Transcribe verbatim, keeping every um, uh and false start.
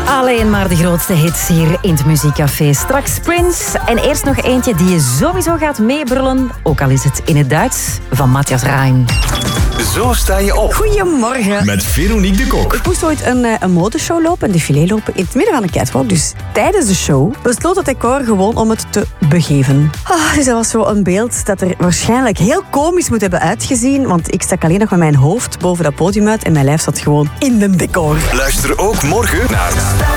Alleen maar de grootste hits hier in het Muziekcafé. Straks Prince en eerst nog eentje die je sowieso gaat meebrullen, ook al is het in het Duits, van Matthias Reim. Zo sta je op. Goedemorgen. Met Veronique de Kok. Ik moest ooit een, een modeshow lopen, een défilé lopen, in het midden van de catwalk. Dus tijdens de show besloot het decor gewoon om het te begeven. Ah, dus dat was zo een beeld dat er waarschijnlijk heel komisch moet hebben uitgezien, want ik stak alleen nog met mijn hoofd boven dat podium uit en mijn lijf zat gewoon in een decor. Luister ook morgen naar